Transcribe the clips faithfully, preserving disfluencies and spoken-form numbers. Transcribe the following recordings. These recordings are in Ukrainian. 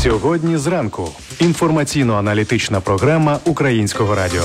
Сьогодні зранку. Інформаційно-аналітична програма Українського радіо.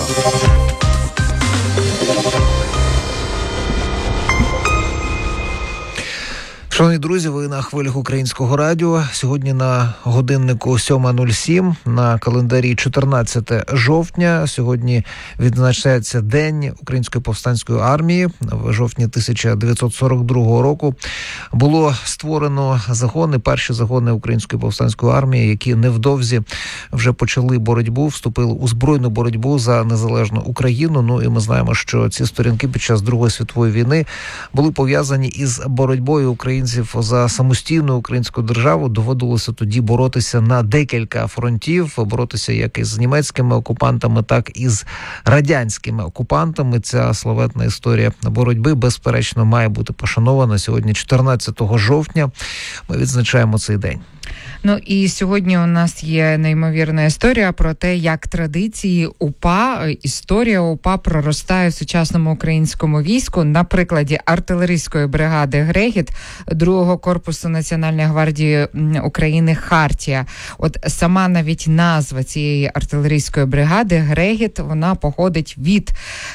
Шановні друзі, ви на хвилях Українського радіо. Сьогодні на годиннику сьома нуль сім, на календарі чотирнадцяте жовтня. Сьогодні відзначається День Української повстанської армії. В жовтні тисяча дев'ятсот сорок другого року було створено загони, перші загони Української повстанської армії, які невдовзі вже почали боротьбу, вступили у збройну боротьбу за незалежну Україну. Ну і ми знаємо, що ці сторінки під час Другої світової війни були пов'язані із боротьбою українців за самостійну українську державу. Доводилося тоді боротися на декілька фронтів, боротися як із німецькими окупантами, так і з радянськими окупантами. Ця славетна історія боротьби, безперечно, має бути пошанована. Сьогодні, чотирнадцятого жовтня, ми відзначаємо цей день. Ну і сьогодні у нас є неймовірна історія про те, як традиції УПА, історія УПА проростає в сучасному українському війську на прикладі артилерійської бригади «Грегіт», другого корпусу Національної гвардії України «Хартія». От сама навіть назва цієї артилерійської бригади «Грегіт», вона походить від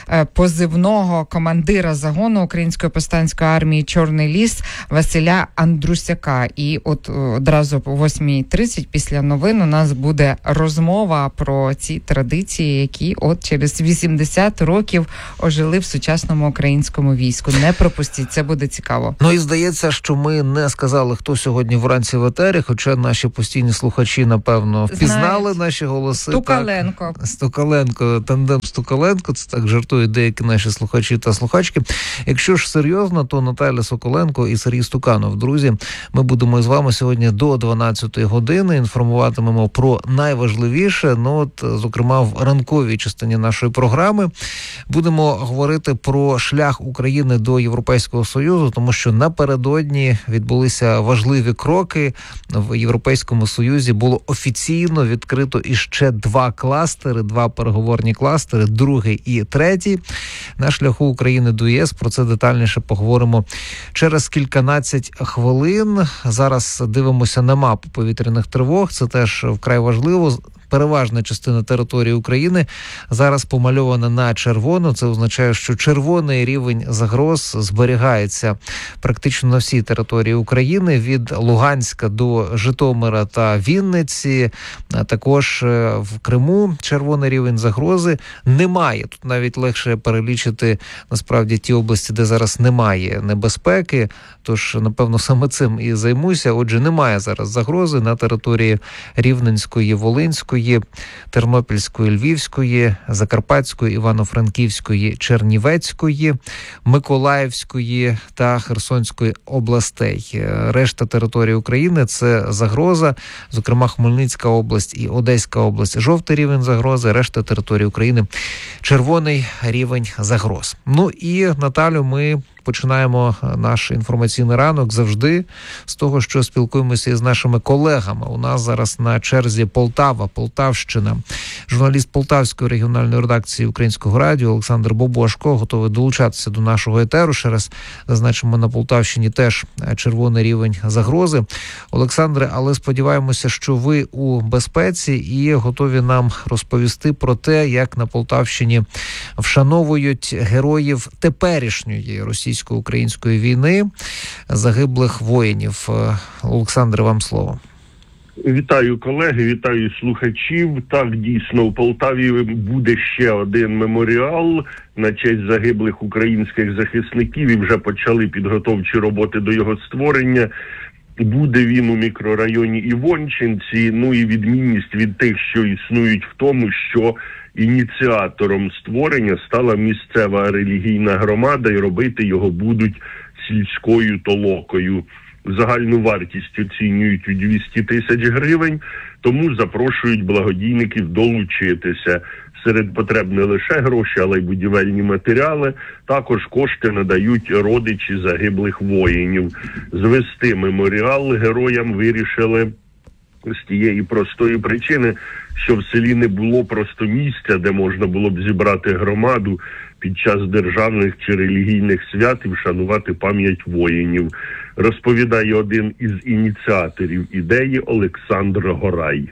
позивного командира загону Української повстанської армії «Чорний ліс» Василя Андрусяка. І от одразу о восьмій тридцять після новин у нас буде розмова про ці традиції, які от через вісімдесят років ожили в сучасному українському війську. Не пропустіть, це буде цікаво. Ну і здається, що ми не сказали, хто сьогодні вранці в етері, хоча наші постійні слухачі, напевно, впізнали Знають. наші голоси. Стукаленко. Так, Стукаленко, тандем Стукаленко, це так жартують деякі наші слухачі та слухачки. Якщо ж серйозно, то Наталя Соколенко і Сергій Стуканов. Друзі, ми будемо з вами сьогодні до дванадцятої години, інформуватимемо про найважливіше, ну от, зокрема, в ранковій частині нашої програми будемо говорити про шлях України до Європейського Союзу, тому що напередодні відбулися важливі кроки. В Європейському Союзі було офіційно відкрито іще два кластери, два переговорні кластери, другий і третій. На шляху України до ЄС, про це детальніше поговоримо через кільканадцять хвилин. Зараз дивимося на мапу повітряних тривог, це теж вкрай важливо. Переважна частина території України зараз помальована на червоно. Це означає, що червоний рівень загроз зберігається практично на всій території України, від Луганська до Житомира та Вінниці. Також в Криму червоний рівень загрози немає. Тут навіть легше перелічити, насправді, ті області, де зараз немає небезпеки. Тож, напевно, саме цим і займуся. Отже, немає зараз загрози на території Рівненської, Волинської, Тернопільської, Львівської, Закарпатської, Івано-Франківської, Чернівецької, Миколаївської та Херсонської областей. Решта території України – це загроза, зокрема Хмельницька область і Одеська область – жовтий рівень загрози, решта території України – червоний рівень загроз. Ну і, Наталю, ми починаємо наш інформаційний ранок завжди з того, що спілкуємося із нашими колегами. У нас зараз на черзі Полтава, Полтавщина. Журналіст Полтавської регіональної редакції Українського радіо Олександр Бобошко готовий долучатися до нашого етеру. Ще раз зазначимо, на Полтавщині теж червоний рівень загрози. Олександре, але сподіваємося, що ви у безпеці і готові нам розповісти про те, як на Полтавщині вшановують героїв теперішньої російської української війни, загиблих воїнів. Олександре, вам слово. Вітаю, колеги, вітаю слухачів. Так, дійсно, у Полтаві буде ще один меморіал на честь загиблих українських захисників, і вже почали підготовчі роботи до його створення. Буде він у мікрорайоні Івончинці. Ну і відмінність від тих, що існують, в тому, що ініціатором створення стала місцева релігійна громада, і робити його будуть сільською толокою. Загальну вартість оцінюють у двісті тисяч гривень, тому запрошують благодійників долучитися. Серед потреб не лише гроші, але й будівельні матеріали. Також кошти надають родичі загиблих воїнів. Звести меморіал героям вирішили з тієї простої причини, що в селі не було просто місця, де можна було б зібрати громаду під час державних чи релігійних свят і вшанувати пам'ять воїнів, розповідає один із ініціаторів ідеї Олександр Горай.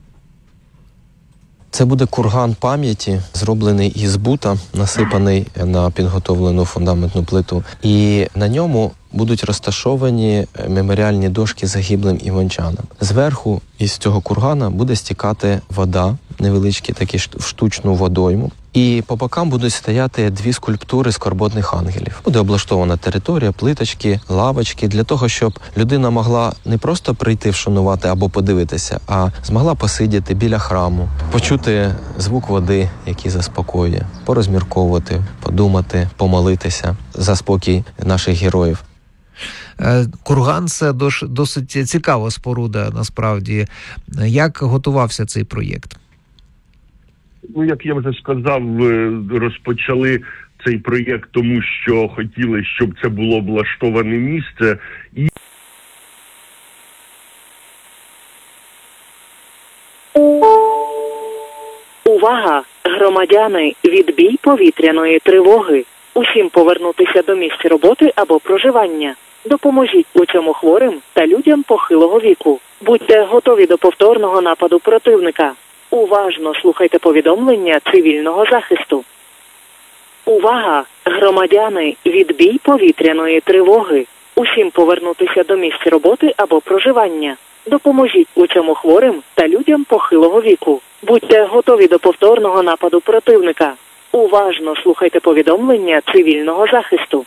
Це буде курган пам'яті, зроблений із бута, насипаний на підготовлену фундаментну плиту. І на ньому будуть розташовані меморіальні дошки загиблим іванчанам. Зверху із цього кургана буде стікати вода, невеличкі такі штучну водойму. І по бокам будуть стояти дві скульптури скорботних ангелів. Буде облаштована територія, плиточки, лавочки, для того, щоб людина могла не просто прийти вшанувати або подивитися, а змогла посидіти біля храму, почути звук води, який заспокоює, порозмірковувати, подумати, помолитися за спокій наших героїв. Курган – це досить цікава споруда, насправді. Як готувався цей проєкт? Ну, як я вже сказав, розпочали цей проєкт тому, що хотіли, щоб це було облаштоване місце. І Увага! Громадяни, відбій повітряної тривоги. Усім повернутися до місць роботи або проживання. Допоможіть у цьому хворим та людям похилого віку. Будьте готові до повторного нападу противника. Уважно слухайте повідомлення цивільного захисту. Увага! Громадяни, відбій повітряної тривоги. Усім повернутися до місць роботи або проживання. Допоможіть у цьому хворим та людям похилого віку. Будьте готові до повторного нападу противника. Уважно слухайте повідомлення цивільного захисту.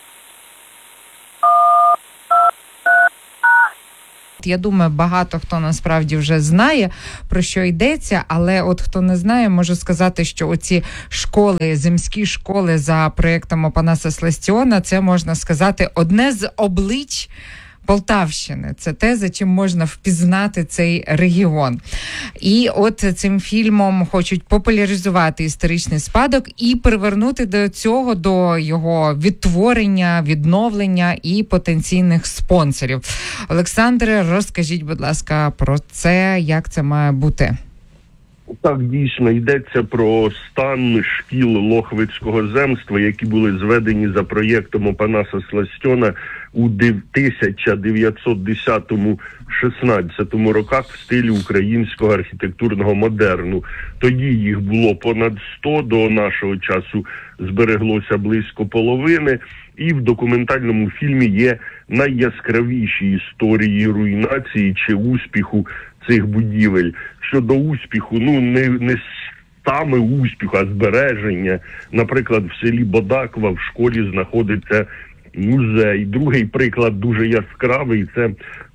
Я думаю, багато хто насправді вже знає, про що йдеться, але от хто не знає, можу сказати, що оці школи, земські школи за проєктом Опанаса Сластіона, це, можна сказати, одне з облич Полтавщини. Це те, за чим можна впізнати цей регіон. І от цим фільмом хочуть популяризувати історичний спадок і привернути до цього, до його відтворення, відновлення і потенційних спонсорів. Олександре, розкажіть, будь ласка, про це, як це має бути? Так, дійсно, йдеться про стан шкіл Лохвицького земства, які були зведені за проєктом Опанаса Сластіона у тисяча дев'ятсот десятому - шістнадцятому роках в стилі українського архітектурного модерну. Тоді їх було понад сто, до нашого часу збереглося близько половини, і в документальному фільмі є найяскравіші історії руйнації чи успіху цих будівель. Щодо успіху, ну не, не саме успіху, а збереження. Наприклад, в селі Бодаква в школі знаходиться музей. Другий приклад дуже яскравий – це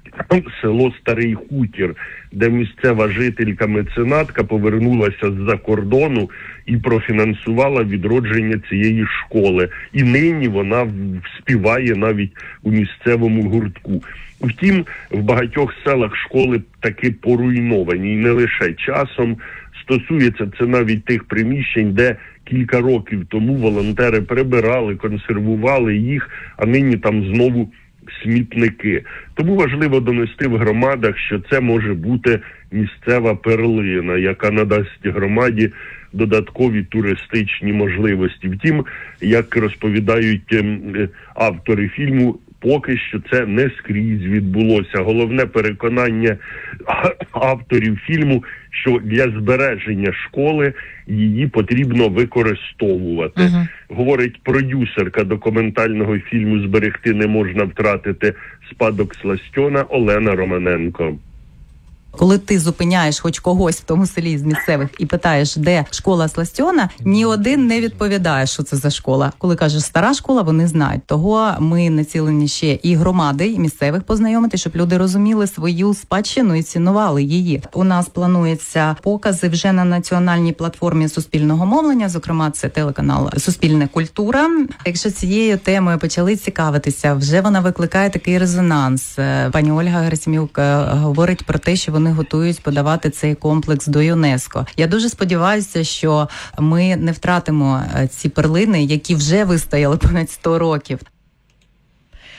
село Старий Хутір, де місцева жителька-меценатка повернулася з-за кордону і профінансувала відродження цієї школи. І нині вона співає навіть у місцевому гуртку. Втім, в багатьох селах школи таки поруйновані, і не лише часом. Стосується це навіть тих приміщень, де кілька років тому волонтери прибирали, консервували їх, а нині там знову смітники. Тому важливо донести в громадах, що це може бути місцева перлина, яка надасть громаді додаткові туристичні можливості. Втім, як розповідають автори фільму, поки що це не скрізь відбулося. Головне переконання авторів фільму, що для збереження школи її потрібно використовувати. Uh-huh. Говорить продюсерка документального фільму «Зберегти не можна втратити спадок Сластіона» Олена Романенко. Коли ти зупиняєш хоч когось в тому селі з місцевих і питаєш, де школа Сластіона, ні один не відповідає, що це за школа. Коли кажеш стара школа, вони знають. Того ми націлені ще і громади, і місцевих познайомити, щоб люди розуміли свою спадщину і цінували її. У нас плануються покази вже на національній платформі суспільного мовлення, зокрема це телеканал «Суспільна культура». Якщо цією темою почали цікавитися, вже вона викликає такий резонанс. Пані Ольга Герасимюк говорить про те, що вони готують подавати цей комплекс до ЮНЕСКО. Я дуже сподіваюся, що ми не втратимо ці перлини, які вже вистояли понад сто років.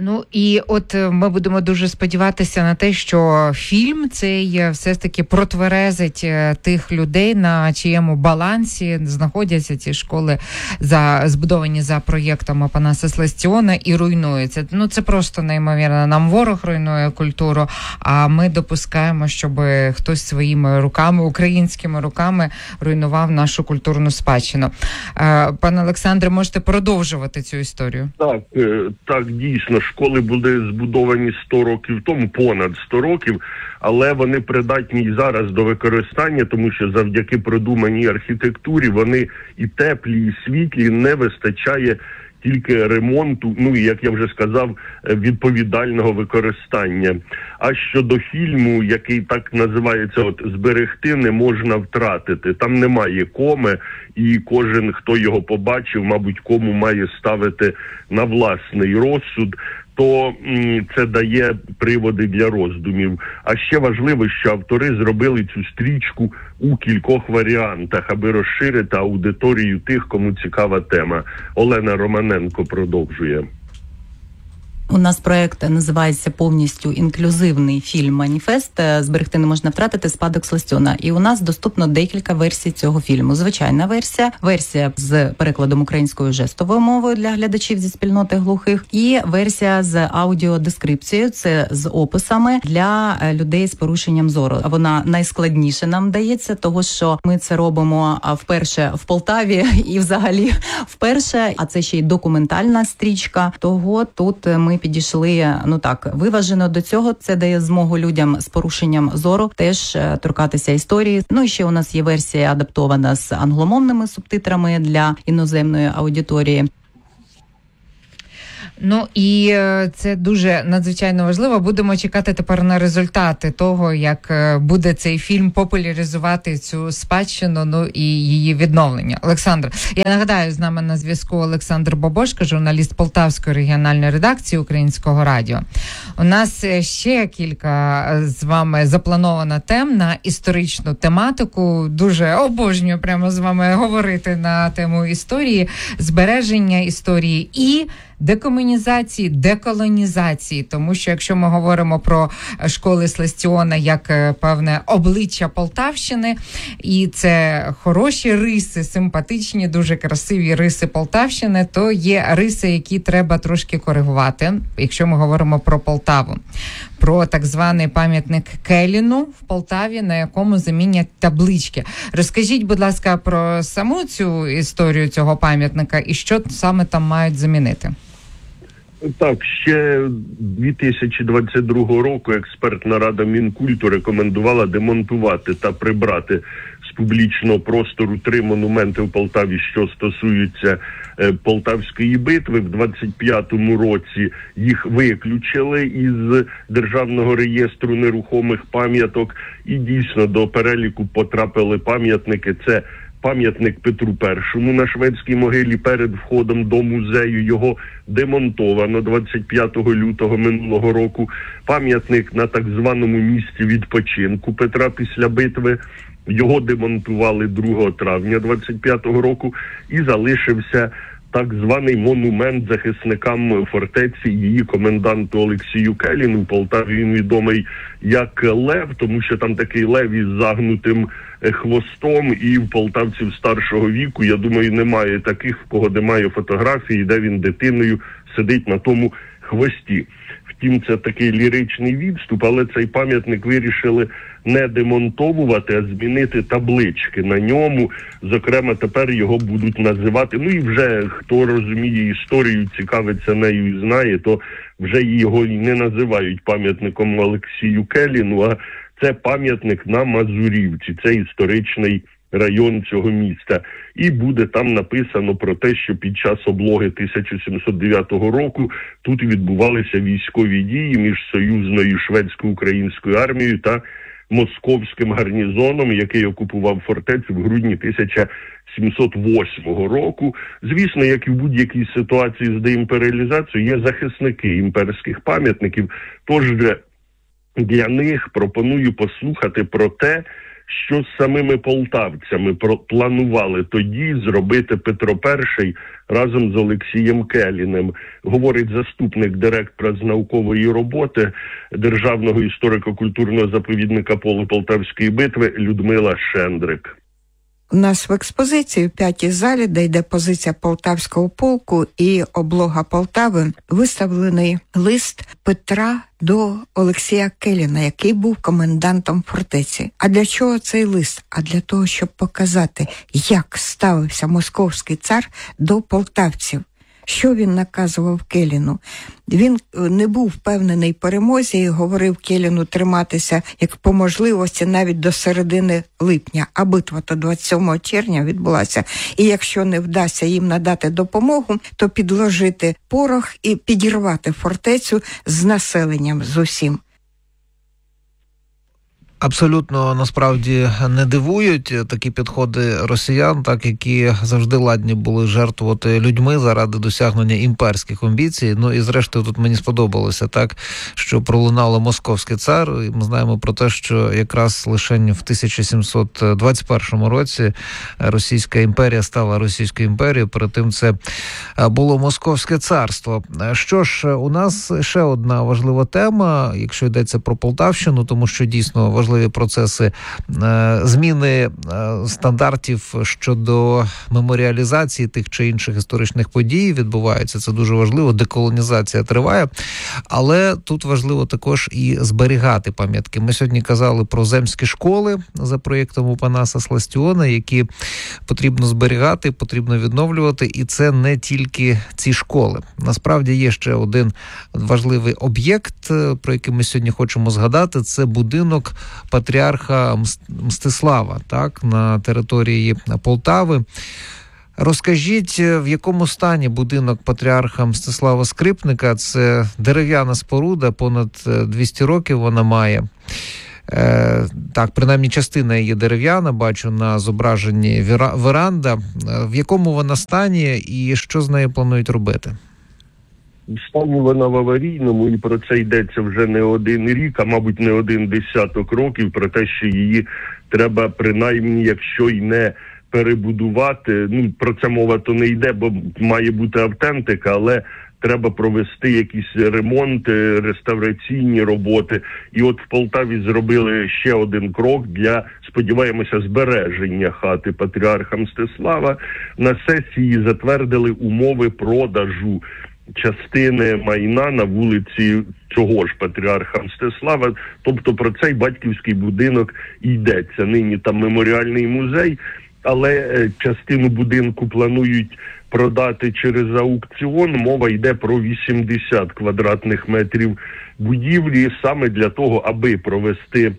Ну і от ми будемо дуже сподіватися на те, що фільм цей все ж таки протверезить тих людей, на чиєму балансі знаходяться ці школи, за збудовані за проєктом Опанаса Сластіона, і руйнуються. Ну це просто неймовірно. Нам ворог руйнує культуру, а ми допускаємо, щоб хтось своїми руками, українськими руками руйнував нашу культурну спадщину. Пане Олександре, можете продовжувати цю історію? Так, так, дійсно, школи були збудовані сто років тому, понад сто років, але вони придатні і зараз до використання, тому що завдяки продуманій архітектурі вони і теплі, і світлі, не вистачає тільки ремонту, ну і, як я вже сказав, відповідального використання. А щодо фільму, який так називається, от «Зберегти не можна втратити», там немає коми, і кожен, хто його побачив, мабуть, кому має ставити на власний розсуд, то м, це дає приводи для роздумів. А ще важливо, що автори зробили цю стрічку у кількох варіантах, аби розширити аудиторію тих, кому цікава тема. Олена Романенко продовжує. У нас проект називається повністю інклюзивний фільм «Маніфест. Зберегти не можна втратити. Спадок Сластіона». І у нас доступно декілька версій цього фільму. Звичайна версія, версія з перекладом українською жестовою мовою для глядачів зі спільноти глухих, і версія з аудіодескрипцією, це з описами для людей з порушенням зору. Вона найскладніше нам дається, того що ми це робимо вперше в Полтаві і взагалі вперше, а це ще й документальна стрічка. Того тут ми підійшли, ну так, виважено до цього. Це дає змогу людям з порушенням зору теж торкатися історії. Ну і ще у нас є версія адаптована з англомовними субтитрами для іноземної аудиторії. Ну і це дуже надзвичайно важливо. Будемо чекати тепер на результати того, як буде цей фільм популяризувати цю спадщину, ну і її відновлення. Олександр, я нагадаю, з нами на зв'язку Олександр Бобошко, журналіст Полтавської регіональної редакції Українського радіо. У нас ще кілька з вами заплановано тем на історичну тематику. Дуже обожнюю прямо з вами говорити на тему історії, збереження історії і декомунізації, деколонізації, тому що якщо ми говоримо про школи Сластіона як певне обличчя Полтавщини, і це хороші риси, симпатичні, дуже красиві риси Полтавщини, то є риси, які треба трошки коригувати, якщо ми говоримо про Полтаву. Про так званий пам'ятник Келіну в Полтаві, на якому замінять таблички. Розкажіть, будь ласка, про саму цю історію цього пам'ятника і що саме там мають замінити? Так, ще дві тисячі двадцять другого року експертна рада Мінкульту рекомендувала демонтувати та прибрати з публічного простору три монументи в Полтаві, що стосуються е, Полтавської битви. В двадцять п'ятому році їх виключили із Державного реєстру нерухомих пам'яток, і дійсно до переліку потрапили пам'ятники. Це пам'ятник Петру Першому на Шведській могилі перед входом до музею. Його демонтовано двадцять п'ятого лютого минулого року. Пам'ятник на так званому місці відпочинку Петра після битви. Його демонтували другого травня двадцять п'ятого року, і залишився так званий монумент захисникам фортеці, її коменданту Олексію Келіну. В Полтаві він відомий як Лев, тому що там такий лев із загнутим хвостом, і в полтавців старшого віку, я думаю, немає таких, в кого немає фотографії, де він дитиною сидить на тому хвості. Втім, це такий ліричний відступ, але цей пам'ятник вирішили не демонтовувати, а змінити таблички на ньому. Зокрема, тепер його будуть називати, ну і вже хто розуміє історію, цікавиться нею і знає, то вже його і не називають пам'ятником Олексію Келіну, а це пам'ятник на Мазурівці, це історичний район цього міста. І буде там написано про те, що під час облоги тисяча сімсот дев'ятого року тут відбувалися військові дії між союзною шведсько-українською армією та московським гарнізоном, який окупував фортецю в грудні тисяча сімсот восьмого року. Звісно, як і в будь-якій ситуації з деімперіалізацією, є захисники імперських пам'ятників, тож для них пропоную послухати про те, що з самими полтавцями планували тоді зробити Петро І разом з Олексієм Келіним, говорить заступник директора з наукової роботи Державного історико-культурного заповідника Поле Полтавської битви Людмила Шендрик. У нас в експозиції в п'ятій залі, де йде позиція Полтавського полку і облога Полтави, виставлений лист Петра до Олексія Келіна, який був комендантом фортеці. А для чого цей лист? А для того, щоб показати, як ставився московський цар до полтавців. Що він наказував Келіну? Він не був впевнений в перемозі і говорив Келіну триматися, як по можливості, навіть до середини липня. А битва то двадцять сьомого червня відбулася. І якщо не вдасться їм надати допомогу, то підложити порох і підірвати фортецю з населенням, з усім. Абсолютно, насправді, не дивують такі підходи росіян, так, які завжди ладні були жертвувати людьми заради досягнення імперських амбіцій. Ну і зрештою тут мені сподобалося так, що пролунало московський цар. І ми знаємо про те, що якраз лише в тисяча сімсот двадцять першому році Російська імперія стала Російською імперією, перед тим це було Московське царство. Що ж, у нас ще одна важлива тема, якщо йдеться про Полтавщину, тому що дійсно важливо процеси зміни стандартів щодо меморіалізації тих чи інших історичних подій відбуваються. Це дуже важливо, деколонізація триває, але тут важливо також і зберігати пам'ятки. Ми сьогодні казали про земські школи за проєктом Опанаса Сластіона, які потрібно зберігати, потрібно відновлювати, і це не тільки ці школи. Насправді є ще один важливий об'єкт, про який ми сьогодні хочемо згадати, це будинок патріарха Мстислава, так, на території Полтави. Розкажіть, в якому стані будинок патріарха Мстислава Скрипника? Це дерев'яна споруда, понад двісті років вона має. Е, так, принаймні частина її дерев'яна, бачу на зображенні веранда. В якому вона стані і що з нею планують робити? Стані вона в аварійному, і про це йдеться вже не один рік, а мабуть не один десяток років, про те, що її треба принаймні, якщо й не перебудувати, ну про це мова то не йде, бо має бути автентика, але треба провести якісь ремонти, реставраційні роботи. І от в Полтаві зробили ще один крок для, сподіваємося, збереження хати патріарха Мстислава. На сесії затвердили умови продажу частини майна на вулиці цього ж патріарха Мстислава, тобто про цей батьківський будинок йдеться. Нині там меморіальний музей, але частину будинку планують продати через аукціон. Мова йде про вісімдесят квадратних метрів будівлі, саме для того, аби провести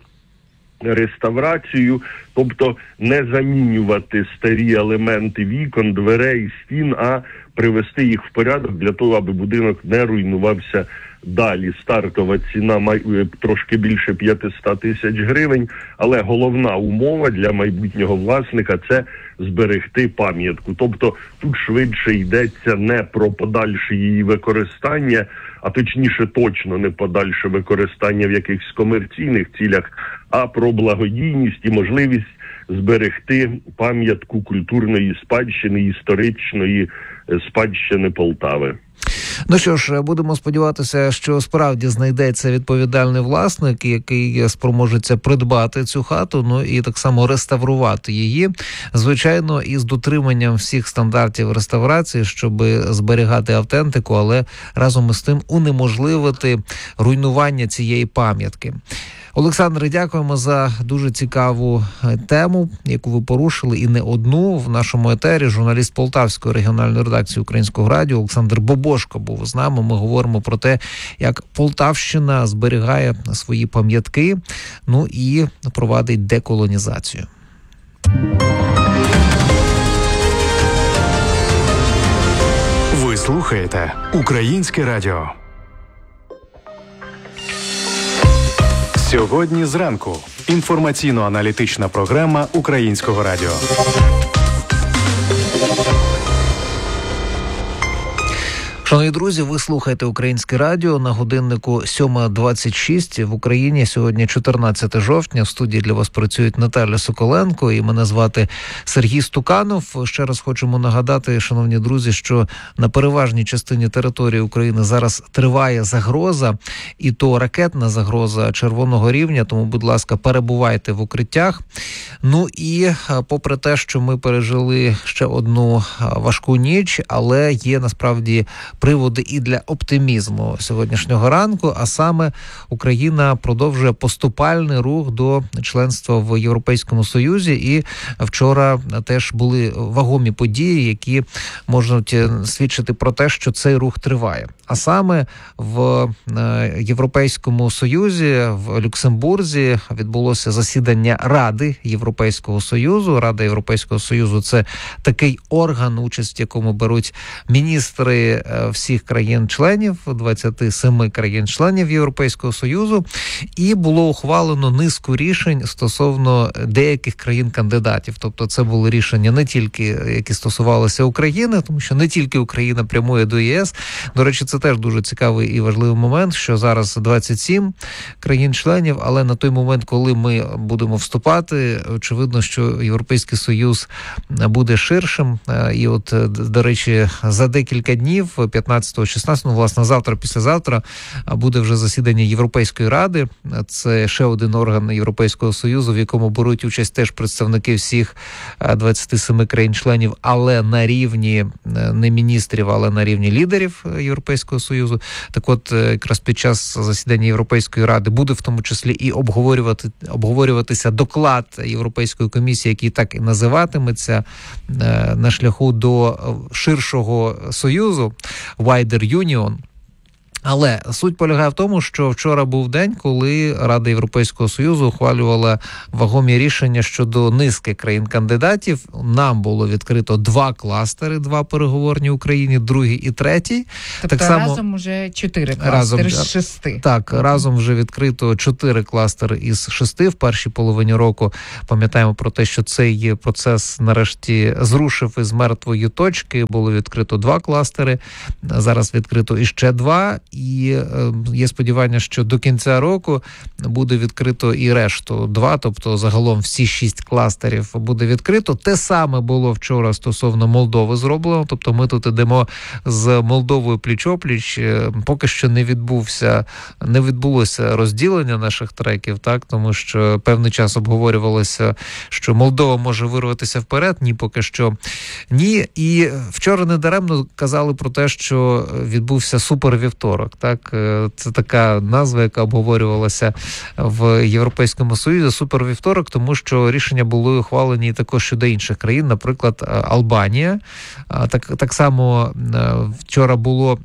реставрацію, тобто не замінювати старі елементи вікон, дверей, стін, а привести їх в порядок для того, аби будинок не руйнувався далі. Стартова ціна має трошки більше п'ятсот тисяч гривень, але головна умова для майбутнього власника – це зберегти пам'ятку. Тобто тут швидше йдеться не про подальше її використання, а точніше точно не подальше використання в якихось комерційних цілях, а про благодійність і можливість зберегти пам'ятку культурної спадщини, історичної спадщини Полтави. Ну що ж, будемо сподіватися, що справді знайдеться відповідальний власник, який спроможеться придбати цю хату, ну і так само реставрувати її. Звичайно, із дотриманням всіх стандартів реставрації, щоб зберігати автентику, але разом із тим унеможливити руйнування цієї пам'ятки. Олександре, дякуємо за дуже цікаву тему, яку ви порушили, і не одну. В нашому етері журналіст Полтавської регіональної редакції Українського радіо Олександр Бобошко був з нами. Ми говоримо про те, як Полтавщина зберігає свої пам'ятки, ну і провадить деколонізацію. Ви слухаєте Українське радіо. Сьогодні зранку. Інформаційно-аналітична програма Українського радіо. Шановні друзі, ви слухаєте Українське радіо. На годиннику сьома двадцять шість в Україні. Сьогодні чотирнадцяте жовтня. В студії для вас працюють Наталя Соколенко і мене звати Сергій Стуканов. Ще раз хочемо нагадати, шановні друзі, що на переважній частині території України зараз триває загроза, і то ракетна загроза червоного рівня, тому, будь ласка, перебувайте в укриттях. Ну і попри те, що ми пережили ще одну важку ніч, але є насправді приводи і для оптимізму сьогоднішнього ранку, а саме Україна продовжує поступальний рух до членства в Європейському Союзі, і вчора теж були вагомі події, які можуть свідчити про те, що цей рух триває. А саме в Європейському Союзі, в Люксембурзі відбулося засідання Ради Європейського Союзу. Рада Європейського Союзу – це такий орган, участь в якому беруть міністри всіх країн-членів, двадцяти семи країн-членів Європейського Союзу, і було ухвалено низку рішень стосовно деяких країн-кандидатів. Тобто це були рішення не тільки, які стосувалися України, тому що не тільки Україна прямує до ЄС. До речі, це теж дуже цікавий і важливий момент, що зараз двадцять сім країн-членів, але на той момент, коли ми будемо вступати, очевидно, що Європейський Союз буде ширшим. І от, до речі, за декілька днів, п'ятнадцятого шістнадцятого, ну, власне, завтра, післязавтра, буде вже засідання Європейської Ради. Це ще один орган Європейського Союзу, в якому беруть участь теж представники всіх двадцяти семи країн-членів, але на рівні не міністрів, але на рівні лідерів Європейського Союзу. Так от, якраз під час засідання Європейської Ради буде в тому числі і обговорювати, обговорюватися доклад Європейської комісії, який так і називатиметься, на шляху до ширшого Союзу, Wider Union. Але суть полягає в тому, що вчора був день, коли Рада Європейського Союзу ухвалювала вагомі рішення щодо низки країн-кандидатів. Нам було відкрито два кластери, два переговорні Україні, другий і третій. Тобто так само, разом вже чотири кластери разом, з шести. Так, разом вже відкрито чотири кластери із шести в першій половині року. Пам'ятаємо про те, що цей процес нарешті зрушив із мертвої точки. Було відкрито два кластери, зараз відкрито іще два. І е, є сподівання, що до кінця року буде відкрито і решту два, тобто загалом всі шість кластерів буде відкрито. Те саме було вчора стосовно Молдови зроблено, тобто ми тут ідемо з Молдовою пліч-опліч. Поки що не відбувся, не відбулося розділення наших треків, так, тому що певний час обговорювалося, що Молдова може вирватися вперед, ні, поки що ні. І вчора недаремно казали про те, що відбувся супервівторок. Так, це така назва, яка обговорювалася в Європейському Союзі, супервівторок, тому що рішення були ухвалені також щодо інших країн, наприклад, Албанія. Так, так само вчора було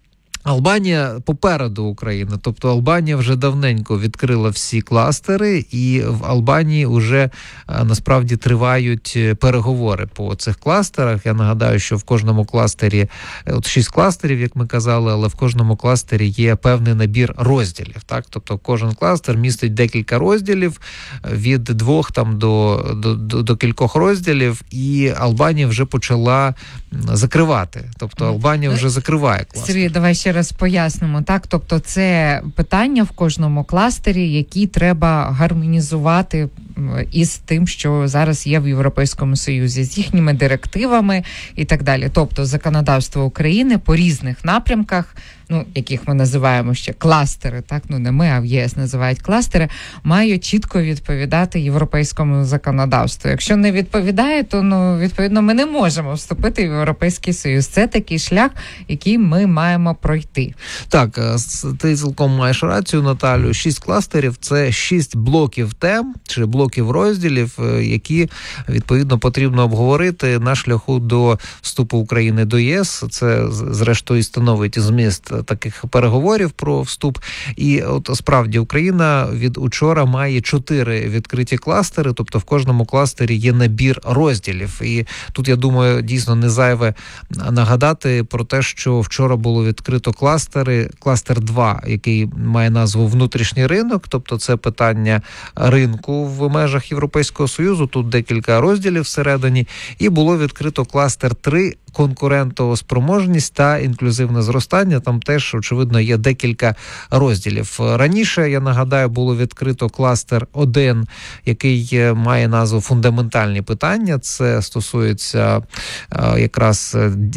Албанія попереду України, тобто Албанія вже давненько відкрила всі кластери, і в Албанії вже насправді тривають переговори по цих кластерах. Я нагадаю, що в кожному кластері, от шість кластерів, як ми казали, але в кожному кластері є певний набір розділів. Так? Тобто кожен кластер містить декілька розділів, від двох там до, до, до, до кількох розділів, і Албанія вже почала закривати. Тобто Албанія вже закриває кластер. Сергій, давай ще раз пояснимо, так? Тобто це питання в кожному кластері, які треба гармонізувати із тим, що зараз є в Європейському Союзі, з їхніми директивами і так далі. Тобто законодавство України по різних напрямках, ну, яких ми називаємо ще кластери, так, ну не ми, а в ЄС називають кластери, мають чітко відповідати європейському законодавству. Якщо не відповідає, то, ну, відповідно, ми не можемо вступити в Європейський Союз. Це такий шлях, який ми маємо пройти. Так, ти цілком маєш рацію, Наталю. Шість кластерів – це шість блоків тем, чи блоків розділів, які, відповідно, потрібно обговорити на шляху до вступу України до ЄС. Це, зрештою, становить зміст таких переговорів про вступ. І от справді Україна від учора має чотири відкриті кластери, тобто в кожному кластері є набір розділів. І тут, я думаю, дійсно не зайве нагадати про те, що вчора було відкрито кластери, кластер два, який має назву «Внутрішній ринок», тобто це питання ринку в межах Європейського Союзу, тут декілька розділів всередині, і було відкрито кластер три конкурентоспроможність та інклюзивне зростання. Там теж, очевидно, є декілька розділів. Раніше, я нагадаю, було відкрито кластер один, який має назву «Фундаментальні питання». Це стосується якраз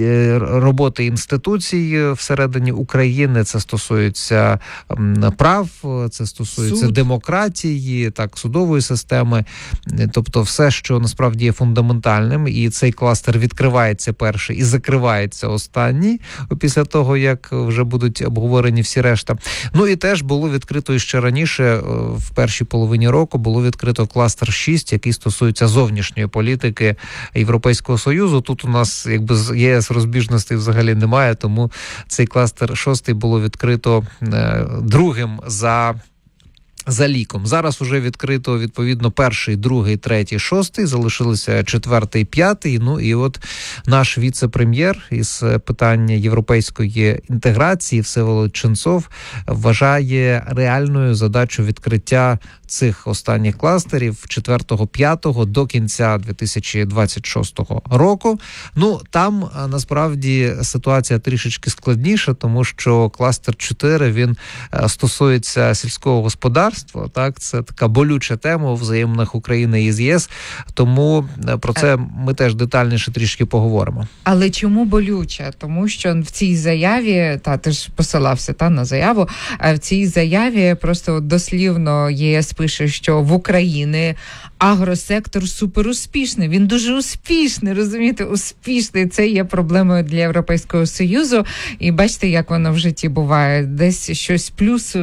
роботи інституцій всередині України, це стосується прав, це стосується Суд. демократії, так, судової системи, тобто все, що насправді є фундаментальним, і цей кластер відкривається перший і закривається останній, після того, як вже будуть обговорені всі решта. Ну і теж було відкрито ще раніше, в першій половині року, було відкрито кластер шість, який стосується зовнішньої політики Європейського Союзу. Тут у нас якби з ЄС розбіжностей взагалі немає, тому цей кластер шостий було відкрито другим за За ліком. Зараз уже відкрито, відповідно, перший, другий, третій, шостий, залишилися четвертий, п'ятий. Ну і от наш віце-прем'єр із питання європейської інтеграції Всеволод Ченцов вважає реальною задачу відкриття цих останніх кластерів четвертого, п'ятого до кінця дві тисячі двадцять шостого року. Ну, там насправді ситуація трішечки складніша, тому що кластер чотири, він стосується сільського господарства. Так, це така болюча тема у взаєминах України із ЄС, тому про це ми теж детальніше трішки поговоримо. Але чому болюча? Тому що в цій заяві, та ти ж посилався та на заяву, а в цій заяві просто дослівно ЄС пише, що в Україні агросектор суперуспішний. Він дуже успішний, розумієте, успішний. Це є проблемою для Європейського Союзу. І бачите, як воно в житті буває. Десь щось плюс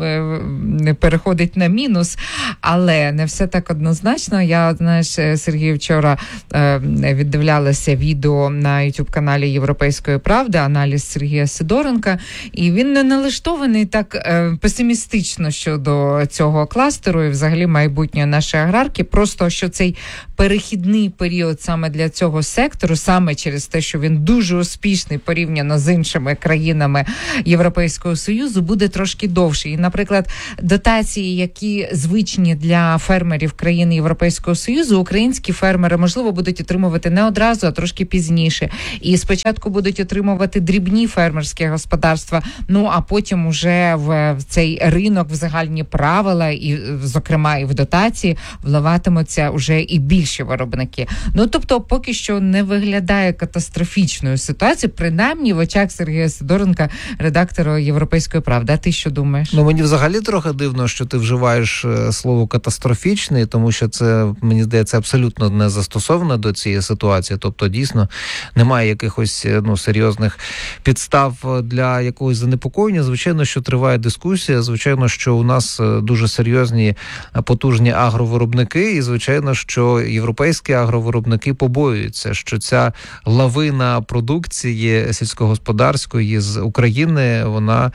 не переходить на мінус, але не все так однозначно. Я, знаєш, Сергій, вчора е, віддивлялася відео на YouTube-каналі Європейської правди, аналіз Сергія Сидоренка, і він не налаштований так е, песимістично щодо цього кластеру і взагалі майбутньої нашої аграрки. Просто, що цей перехідний період саме для цього сектору, саме через те, що він дуже успішний порівняно з іншими країнами Європейського Союзу, буде трошки довший. І, наприклад, дотації, які звичні для фермерів країн Європейського Союзу, українські фермери, можливо, будуть отримувати не одразу, а трошки пізніше. І спочатку будуть отримувати дрібні фермерські господарства, ну, а потім уже в цей ринок, в загальні правила, і, зокрема, і в дотації, вливатимуться вже і більші виробники. Ну, тобто, поки що не виглядає катастрофічною ситуацією, принаймні в очах Сергія Сидоренка, редактора Європейської правди. А ти що думаєш? Ну, мені взагалі трохи дивно, що ти вживаєш слово «катастрофічний», тому що це, мені здається, абсолютно не застосовано до цієї ситуації. Тобто, дійсно, немає якихось ну, серйозних підстав для якогось занепокоєння. Звичайно, що триває дискусія, звичайно, що у нас дуже серйозні, потужні агровиробники, і, звичайно, що європейські агровиробники побоюються, що ця лавина продукції сільськогосподарської з України, вона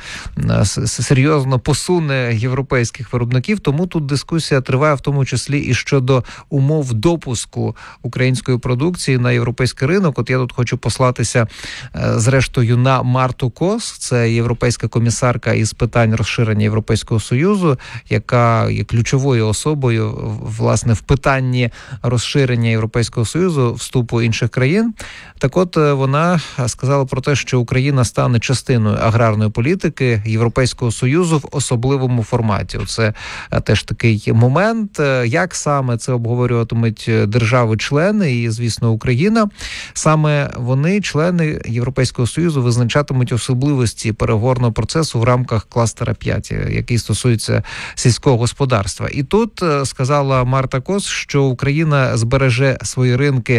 серйозно посуне європейських виробників, тому тут дискусія триває в тому числі і щодо умов допуску української продукції на європейський ринок. От я тут хочу послатися зрештою на Марту Кос, це європейська комісарка із питань розширення Європейського Союзу, яка є ключовою особою, власне, в питанні розширення Європейського Союзу, вступу інших країн. Так от, вона сказала про те, що Україна стане частиною аграрної політики Європейського Союзу в особливому форматі. Це теж такий момент. Як саме це обговорюватимуть держави-члени і, звісно, Україна. Саме вони, члени Європейського Союзу, визначатимуть особливості переговорного процесу в рамках кластера п'ять, який стосується сільського господарства. І тут сказала Марта Кос, що Україна збереже свої ринки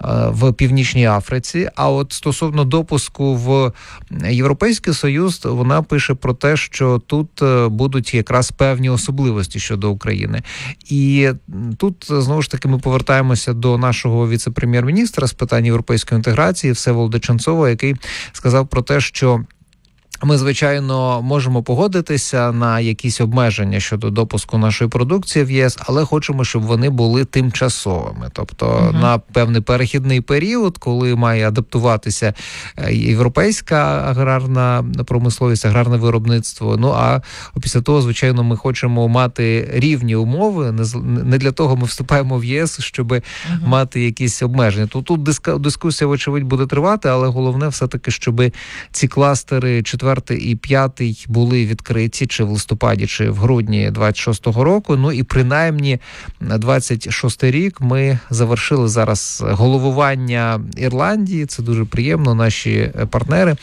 в Північній Африці, а от стосовно допуску в Європейський Союз, вона пише про те, що тут будуть якраз певні особливості щодо України. І тут, знову ж таки, ми повертаємося до нашого віце-прем'єр-міністра з питань європейської інтеграції Всеволода Ченцова, який сказав про те, що Ми, звичайно, можемо погодитися на якісь обмеження щодо допуску нашої продукції в ЄС, але хочемо, щоб вони були тимчасовими. Тобто uh-huh. на певний перехідний період, коли має адаптуватися європейська аграрна промисловість, аграрне виробництво. Ну, а після того, звичайно, ми хочемо мати рівні умови. Не для того ми вступаємо в ЄС, щоб uh-huh. мати якісь обмеження. То тут дискусія, вочевидь, буде тривати, але головне все-таки, щоб ці кластери четвертий і п'ятий були відкриті чи в листопаді, чи в грудні двадцять шостого року. Ну і принаймні на двадцять шостий рік ми завершили зараз головування Ірландії. Це дуже приємно, наші партнери,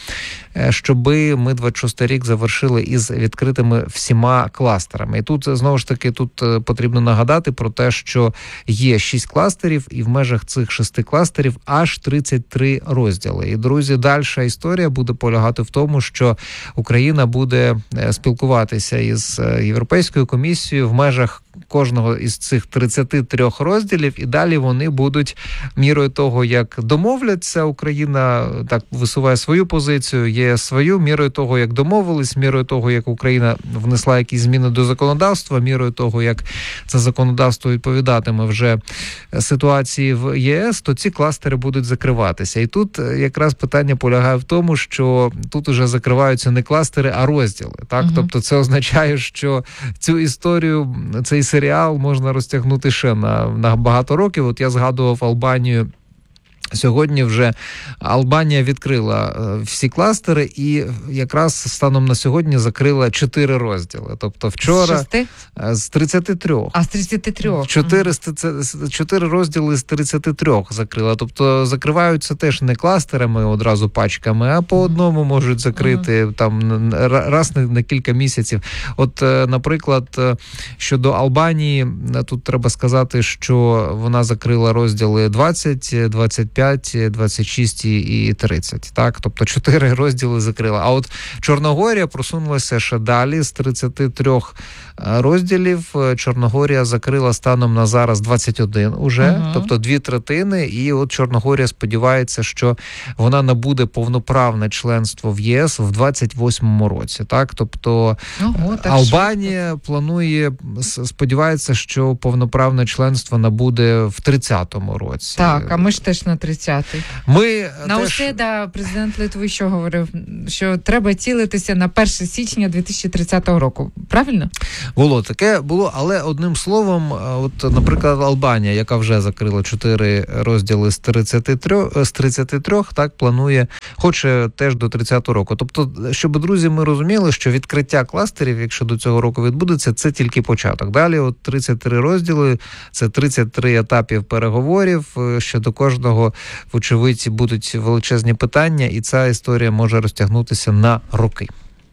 щоби ми двадцять шостий рік завершили із відкритими всіма кластерами. І тут, знову ж таки, тут потрібно нагадати про те, що є шість кластерів, і в межах цих шести кластерів аж тридцять три розділи. І, друзі, дальша історія буде полягати в тому, що Україна буде спілкуватися із Європейською комісією в межах кожного із цих тридцяти трьох розділів, і далі вони будуть мірою того, як домовляться, Україна так висуває свою позицію, є свою, мірою того, як домовились, мірою того, як Україна внесла якісь зміни до законодавства, мірою того, як це законодавство відповідатиме вже ситуації в ЄС, то ці кластери будуть закриватися. І тут якраз питання полягає в тому, що тут уже закриваються не кластери, а розділи. Так? Uh-huh. Тобто це означає, що цю історію, цей серіал можна розтягнути ще на, на багато років. От я згадував Албанію. Сьогодні вже Албанія відкрила всі кластери і якраз станом на сьогодні закрила чотири розділи. Тобто вчора... З, з тридцяти трьох. А, з тридцяти трьох. Чотири, mm. чотири розділи з тридцяти трьох закрила. Тобто закриваються теж не кластерами одразу пачками, а по одному можуть закрити mm. там раз на, на кілька місяців. От, наприклад, щодо Албанії, тут треба сказати, що вона закрила розділи двадцять, двадцять п'ять, двадцять шість і тридцять. Так? Тобто чотири розділи закрила. А от Чорногорія просунулася ще далі. З тридцяти трьох розділів Чорногорія закрила станом на зараз двадцять один уже. Uh-huh. Тобто дві третини. І от Чорногорія сподівається, що вона набуде повноправне членство в ЄС в двадцять восьмому році. Так? Тобто uh-huh, Албанія швидко планує, сподівається, що повноправне членство набуде в тридцятому році. Так, а ми ж теж на тридцятий. Ми Науседа, теж... президент Литви, що говорив? Що треба цілитися на перше січня дві тисячі тридцятого року. Правильно? Було таке, було, але одним словом, от, наприклад, Албанія, яка вже закрила чотири розділи з тридцяти трьох, з тридцяти трьох, так, планує, хоче теж до тридцятого року. Тобто, щоб, друзі, ми розуміли, що відкриття кластерів, якщо до цього року відбудеться, це тільки початок. Далі от тридцять три розділи, це тридцять три етапів переговорів, що до кожного, вочевидь, будуть величезні питання, і ця історія може розтягнутися на роки.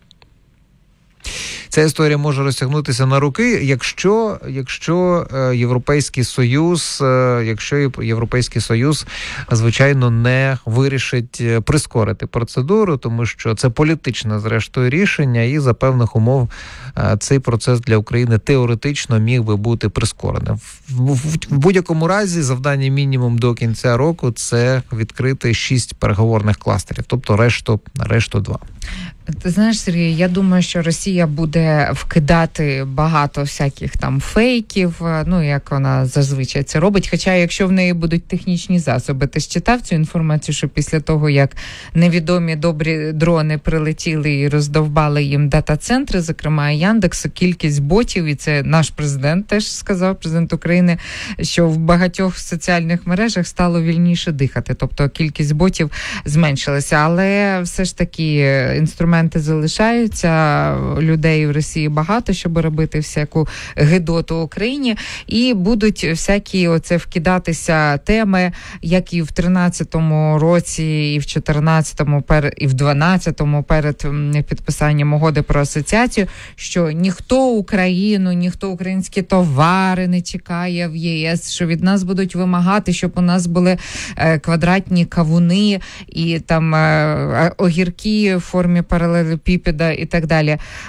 Ця історія може розтягнутися на роки, якщо, якщо Європейський Союз, якщо Європейський Союз, звичайно, не вирішить прискорити процедуру, тому що це політичне, зрештою, рішення, і за певних умов цей процес для України теоретично міг би бути прискореним. В, в, в будь-якому разі завдання мінімум до кінця року – це відкрити шість переговорних кластерів, тобто решту, решту два. Ти знаєш, Сергій, я думаю, що Росія буде вкидати багато всяких там фейків, ну, як вона зазвичай це робить. Хоча, якщо в неї будуть технічні засоби, ти ж читав цю інформацію, що після того, як невідомі добрі дрони прилетіли і роздовбали їм дата-центри, зокрема Яндексу, кількість ботів, і це наш президент теж сказав, президент України, що в багатьох соціальних мережах стало вільніше дихати, тобто кількість ботів зменшилася. Але все ж таки інструменти залишаються, людей в Росії багато, щоб робити всяку гидоту Україні, і будуть всякі оце вкидатися теми, як і в тринадцятому році, і в чотирнадцятому, і в дванадцятому перед підписанням угоди про асоціацію, що ніхто Україну, ніхто українські товари не чекає в ЄС, що від нас будуть вимагати, щоб у нас були квадратні кавуни і там огірки в формі паралелепіпеда і так далі. Ну,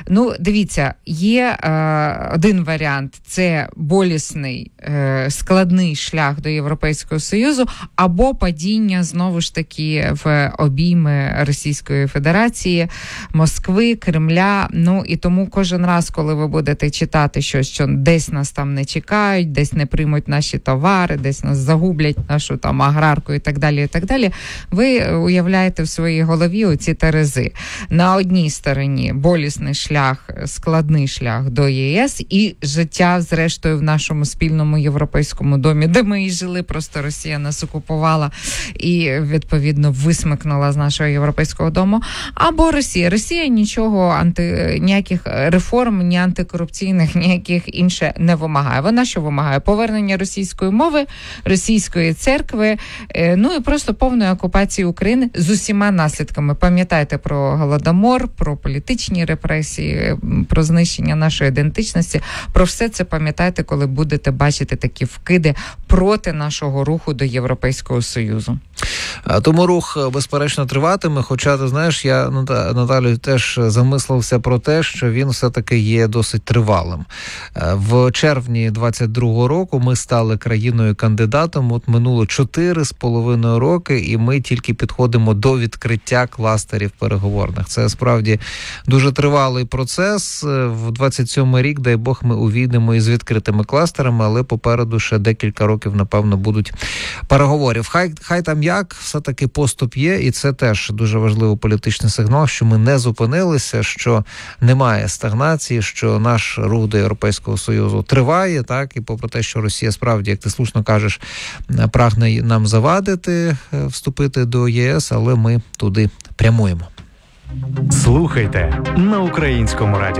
дивіться, є е, один варіант – це болісний, е, складний шлях до Європейського Союзу, або падіння, знову ж таки, в обійми Російської Федерації, Москви, Кремля. Ну, і тому кожен раз, коли ви будете читати щось, що десь нас там не чекають, десь не приймуть наші товари, десь нас загублять нашу там аграрку і так далі, і так далі, ви уявляєте в своїй голові оці терези. На одній стороні болісний шлях, складний шлях до ЄС і життя, зрештою, в нашому спільному європейському домі, де ми і жили, просто Росія нас окупувала і, відповідно, висмикнула з нашого європейського дому. Або Росія. Росія нічого, анти, ніяких реформ, ні антикорупційних, ніяких інше не вимагає. Вона що вимагає? Повернення російської мови, російської церкви, ну і просто повної окупації України з усіма наслідками. Пам'ятайте про Голодомор, про політичні репресії, про знищення нашої ідентичності. Про все це пам'ятайте, коли будете бачити такі вкиди проти нашого руху до Європейського Союзу. Тому рух, безперечно, триватиме, хоча, ти знаєш, я, Наталю, теж замислився про те, що він все-таки є досить тривалим. В червні двадцять другого року ми стали країною-кандидатом, от минуло чотири з половиною роки, і ми тільки підходимо до відкриття кластерів переговорних. Це, справді, дуже тривалий процес. В двадцять сьомий рік, дай Бог, ми увійдемо із відкритими кластерами, але попереду ще декілька років, напевно, будуть переговорів. Хай, хай там як, все-таки поступ є, і це теж дуже важливий політичний сигнал, що ми не зупинилися, що немає стагнації, що наш рух до Європейського Союзу триває, так, і попри те, що Росія справді, як ти слушно кажеш, прагне нам завадити вступити до ЄС, але ми туди прямуємо. Слухайте на Українському радіо.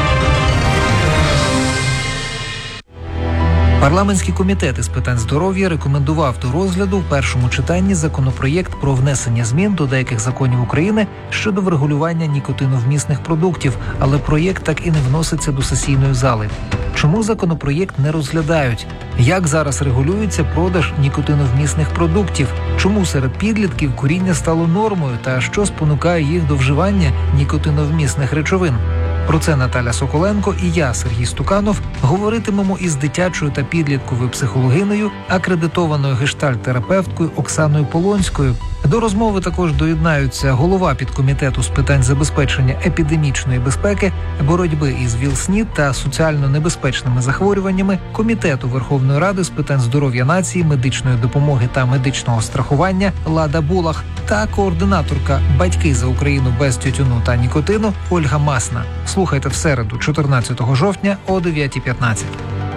Парламентський комітет із питань здоров'я рекомендував до розгляду в першому читанні законопроєкт про внесення змін до деяких законів України щодо врегулювання нікотиновмісних продуктів, але проєкт так і не вноситься до сесійної зали. Чому законопроєкт не розглядають? Як зараз регулюється продаж нікотиновмісних продуктів? Чому серед підлітків куріння стало нормою та що спонукає їх до вживання нікотиновмісних речовин? Про це Наталя Соколенко і я, Сергій Стуканов, говоритимемо із дитячою та підлітковою психологинею, акредитованою гештальт-терапевткою Оксаною Полонською. До розмови також доєднаються голова підкомітету з питань забезпечення епідемічної безпеки, боротьби із ВІЛ-СНІД та соціально небезпечними захворюваннями Комітету Верховної Ради з питань здоров'я нації, медичної допомоги та медичного страхування Лада Булах та координаторка «Батьки за Україну без тютюну та нікотину» Ольга Масна. Слухайте в середу, чотирнадцятого жовтня о дев'ятій п'ятнадцять.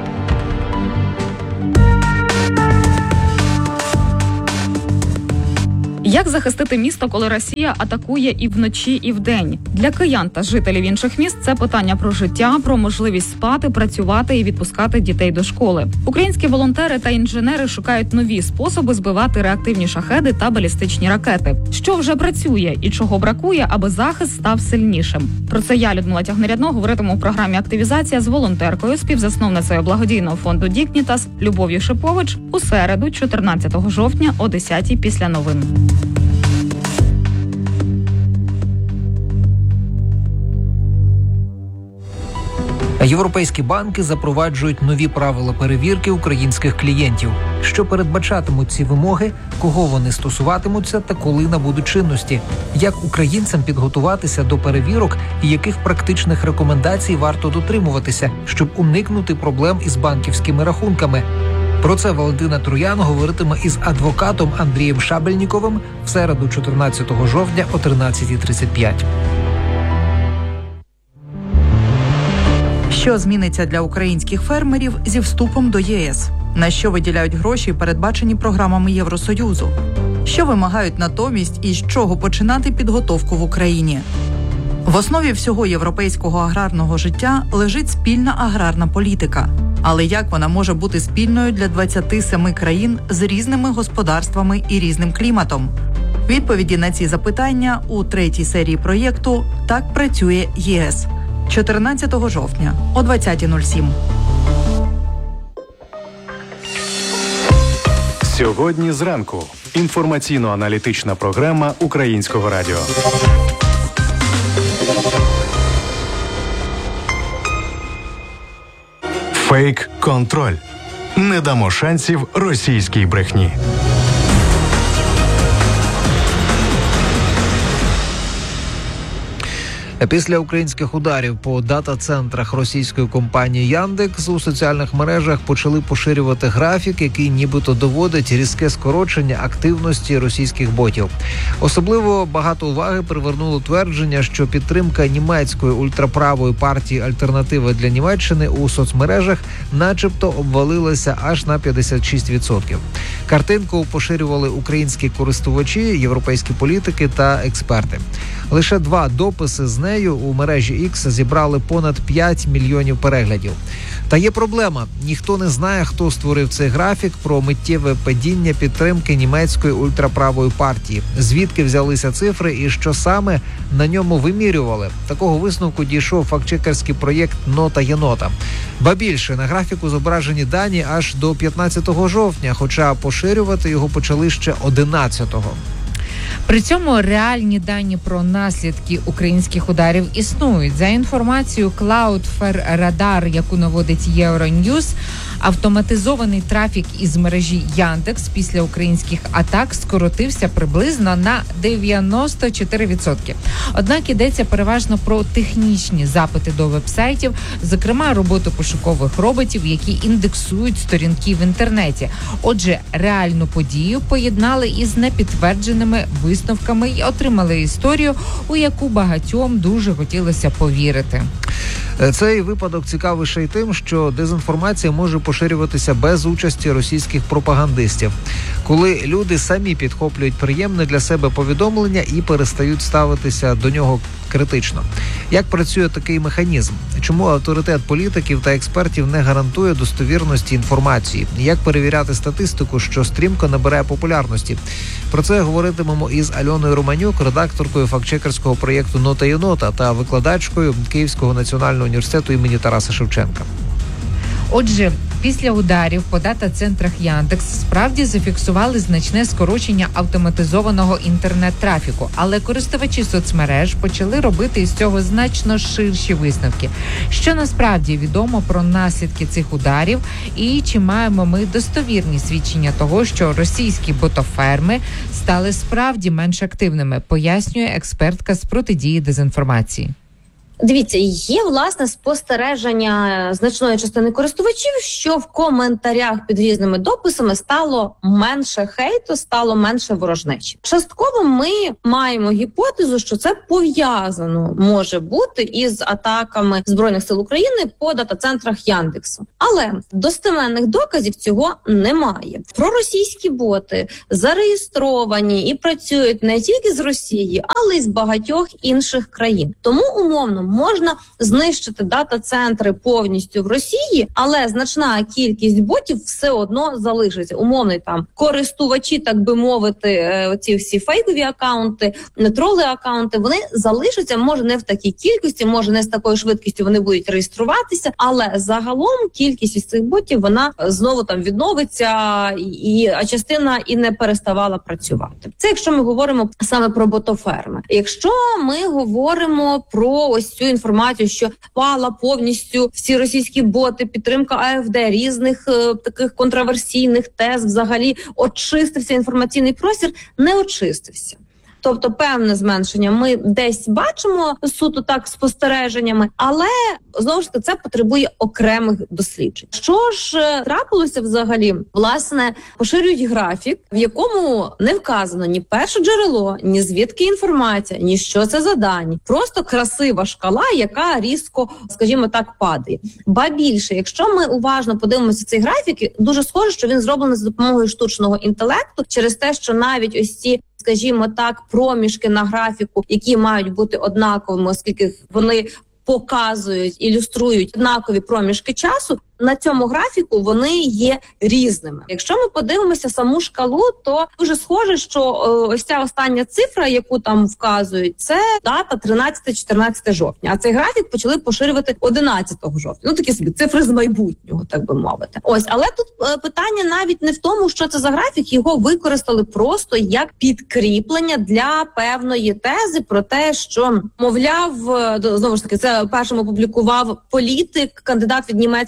Як захистити місто, коли Росія атакує і вночі, і вдень? Для киян та жителів інших міст це питання про життя, про можливість спати, працювати і відпускати дітей до школи. Українські волонтери та інженери шукають нові способи збивати реактивні шахеди та балістичні ракети. Що вже працює і чого бракує, аби захист став сильнішим? Про це я, Людмила Тягнерядно, говоритиму у програмі «Активізація» з волонтеркою, співзасновницею благодійного фонду «Дігнітас» Любов'ю Шипович у середу, чотирнадцятого жовтня о десятій після новин. Європейські банки запроваджують нові правила перевірки українських клієнтів. Що передбачатимуть ці вимоги, кого вони стосуватимуться та коли набудуть чинності? Як українцям підготуватися до перевірок і яких практичних рекомендацій варто дотримуватися, щоб уникнути проблем із банківськими рахунками? Про це Валентина Троян говоритиме із адвокатом Андрієм Шабельніковим в середу, чотирнадцятого жовтня о тринадцятій тридцять п'ять. Що зміниться для українських фермерів зі вступом до ЄС? На що виділяють гроші, передбачені програмами Євросоюзу? Що вимагають натомість і з чого починати підготовку в Україні? В основі всього європейського аграрного життя лежить спільна аграрна політика. Але як вона може бути спільною для двадцяти семи країн з різними господарствами і різним кліматом? Відповіді на ці запитання у третій серії проєкту «Так працює ЄС» чотирнадцятого жовтня о двадцятій нуль сім. Сьогодні зранку. Інформаційно-аналітична програма Українського радіо. Українського радіо. Фейк-контроль. Не дамо шансів російській брехні. Після українських ударів по дата-центрах російської компанії Яндекс у соціальних мережах почали поширювати графік, який нібито доводить різке скорочення активності російських ботів. Особливо багато уваги привернуло твердження, що підтримка німецької ультраправої партії «Альтернатива для Німеччини» у соцмережах начебто обвалилася аж на п'ятдесят шість відсотків. Картинку поширювали українські користувачі, європейські політики та експерти. Лише два дописи з нею у мережі X зібрали понад п'ять мільйонів переглядів. Та є проблема. Ніхто не знає, хто створив цей графік про миттєве падіння підтримки німецької ультраправої партії. Звідки взялися цифри і що саме на ньому вимірювали? Такого висновку дійшов фактчекерський проєкт «Нота єнота». Ба більше, на графіку зображені дані аж до п'ятнадцятого жовтня, хоча поширювати його почали ще одинадцятого. При цьому реальні дані про наслідки українських ударів існують. За інформацією Cloudflare Radar, яку наводить Euronews, автоматизований трафік із мережі Яндекс після українських атак скоротився приблизно на дев'яносто чотири відсотки. Однак йдеться переважно про технічні запити до вебсайтів, зокрема роботу пошукових роботів, які індексують сторінки в інтернеті. Отже, реальну подію поєднали із непідтвердженими висновками і отримали історію, у яку багатьом дуже хотілося повірити. Цей випадок цікавий ще й тим, що дезінформація може поширюватися без участі російських пропагандистів, коли люди самі підхоплюють приємне для себе повідомлення і перестають ставитися до нього критично. Як працює такий механізм? Чому авторитет політиків та експертів не гарантує достовірності інформації? Як перевіряти статистику, що стрімко набирає популярності? Про це говоритимемо із Альоною Романюк, редакторкою фактчекерського проєкту «Нота єнота» та викладачкою Київського національного університету імені Тараса Шевченка. Отже, після ударів по дата-центрах Яндекс справді зафіксували значне скорочення автоматизованого інтернет-трафіку, але користувачі соцмереж почали робити із цього значно ширші висновки. Що насправді відомо про наслідки цих ударів і чи маємо ми достовірні свідчення того, що російські ботоферми стали справді менш активними, пояснює експертка з протидії дезінформації. Дивіться, є, власне, спостереження значної частини користувачів, що в коментарях під різними дописами стало менше хейту, стало менше ворожнечі. Частково ми маємо гіпотезу, що це пов'язано може бути із атаками Збройних сил України по дата-центрах Яндексу. Але достеменних доказів цього немає. Проросійські боти зареєстровані і працюють не тільки з Росії, але й з багатьох інших країн. Тому, умовно, можна знищити дата-центри повністю в Росії, але значна кількість ботів все одно залишиться. Умовно, там користувачі, так би мовити, оці всі фейкові акаунти, троли-акаунти, вони залишаться, може не в такій кількості, може не з такою швидкістю вони будуть реєструватися, але загалом кількість із цих ботів, вона знову там відновиться, і, а частина і не переставала працювати. Це якщо ми говоримо саме про ботоферми. Якщо ми говоримо про ось цю інформацію, що впала повністю всі російські боти, підтримка АФД, різних е, таких контроверсійних тез, взагалі очистився інформаційний простір, не очистився. Тобто певне зменшення ми десь бачимо суто так спостереженнями, але знову ж таки це потребує окремих досліджень. Що ж трапилося взагалі? Власне, поширюють графік, в якому не вказано ні перше джерело, ні звідки інформація, ні що це за дані. Просто красива шкала, яка різко, скажімо так, падає. Ба більше, якщо ми уважно подивимося цей графік, дуже схоже, що він зроблений за допомогою штучного інтелекту, через те, що навіть ось ці, скажімо так, проміжки на графіку, які мають бути однаковими, оскільки вони показують, ілюструють однакові проміжки часу, на цьому графіку вони є різними. Якщо ми подивимося саму шкалу, то дуже схоже, що ось ця остання цифра, яку там вказують, це дата тринадцяте-чотирнадцяте жовтня. А цей графік почали поширювати одинадцятого жовтня. Ну, такі собі цифри з майбутнього, так би мовити. Ось, але тут питання навіть не в тому, що це за графік, його використали просто як підкріплення для певної тези про те, що, мовляв, знову ж таки, це першим опублікував політик, кандидат від німецьких зелених,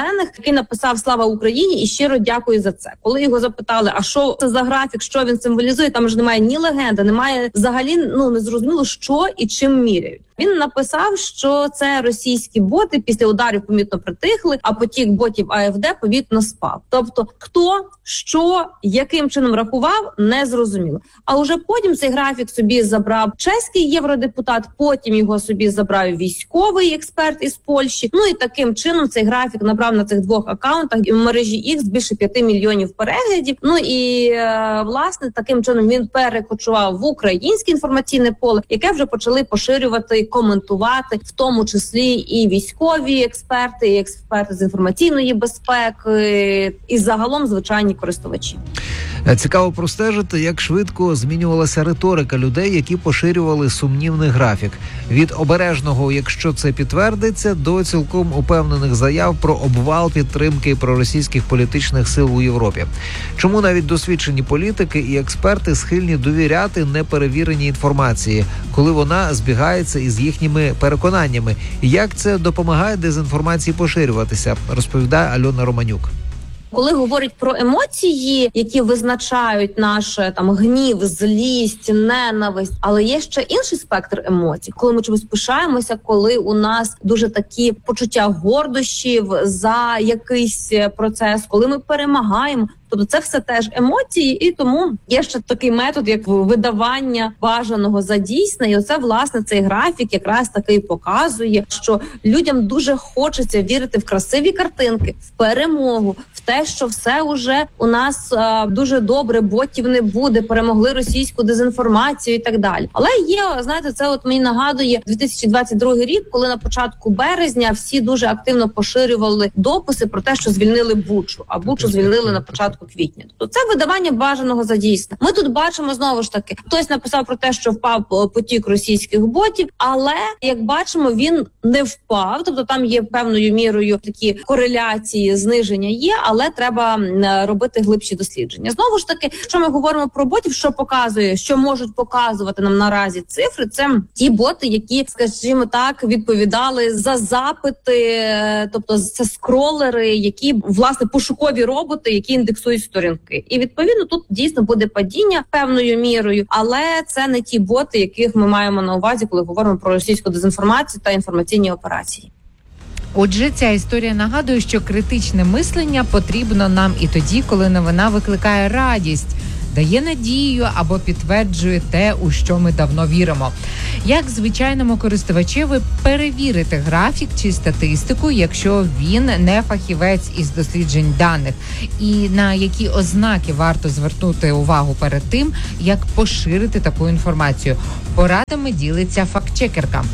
зелених, який написав «Слава Україні» і щиро дякую за це. Коли його запитали, а що це за графік, що він символізує, там ж немає ні легенди, немає взагалі, ну не зрозуміло, що і чим міряють. Він написав, що це російські боти після ударів помітно притихли, а потік ботів АФД помітно спав. Тобто, хто, що, яким чином рахував, не зрозуміло. А уже потім цей графік собі забрав чеський євродепутат, потім його собі забрав військовий експерт із Польщі. Ну і таким чином цей графік набрав на цих двох акаунтах і в мережі X більше п'яти мільйонів переглядів. Ну і, е, власне, таким чином він перекочував в українське інформаційне поле, яке вже почали поширювати, коментувати, в тому числі і військові експерти, і експерти з інформаційної безпеки, і загалом звичайні користувачі. Цікаво простежити, як швидко змінювалася риторика людей, які поширювали сумнівний графік. Від обережного, якщо це підтвердиться, до цілком упевнених заяв про обвал підтримки проросійських політичних сил у Європі. Чому навіть досвідчені політики і експерти схильні довіряти неперевіреній інформації, коли вона збігається із їхніми переконаннями? І як це допомагає дезінформації поширюватися, розповідає Альона Романюк. Коли говорять про емоції, які визначають наш там гнів, злість, ненависть, але є ще інший спектр емоцій. Коли ми чомусь пишаємося, коли у нас дуже такі почуття гордощів за якийсь процес, коли ми перемагаємо. Тобто це все теж емоції, і тому є ще такий метод, як видавання бажаного за дійсне. І оце, власне, цей графік якраз таки показує, що людям дуже хочеться вірити в красиві картинки, в перемогу, в те, що все уже у нас а, дуже добре, ботів не буде, перемогли російську дезінформацію і так далі. Але є, знаєте, це от мені нагадує дві тисячі двадцять другий рік, коли на початку березня всі дуже активно поширювали дописи про те, що звільнили Бучу, а Бучу звільнили на початку квітня. Тобто це видавання бажаного за дійсне. Ми тут бачимо знову ж таки, хтось написав про те, що впав потік російських ботів, але, як бачимо, він не впав. Тобто там є певною мірою такі кореляції, зниження є, але треба робити глибші дослідження. Знову ж таки, якщо ми говоримо про ботів, що показує, що можуть показувати нам наразі цифри, це ті боти, які, скажімо так, відповідали за запити, тобто це скролери, які, власне, пошукові роботи, які індексують сторінки. І, відповідно, тут дійсно буде падіння певною мірою, але це не ті боти, яких ми маємо на увазі, коли говоримо про російську дезінформацію та інформаційні операції. Отже, ця історія нагадує, що критичне мислення потрібно нам і тоді, коли новина викликає радість, дає надію або підтверджує те, у що ми давно віримо. Як звичайному користувачеві перевірити графік чи статистику, якщо він не фахівець із досліджень даних? І на які ознаки варто звернути увагу перед тим, як поширити таку інформацію? Порадами ділиться фактчекерка.